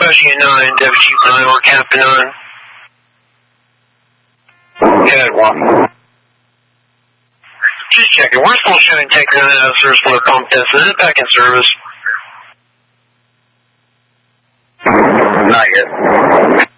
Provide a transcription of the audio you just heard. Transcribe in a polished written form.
Special Unit 9, Deputy Chief 9, or Captain 9. Cat 1. Just checking. We're still showing Tank 9 out of service for the pump test. Is it back in service? Not yet.